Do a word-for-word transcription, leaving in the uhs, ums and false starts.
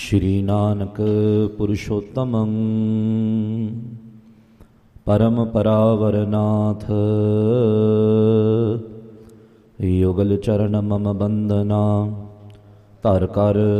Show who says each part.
Speaker 1: श्री नानक पुरुषोत्तमं परम परावरनाथ युगल चरण मम बंदना धर कर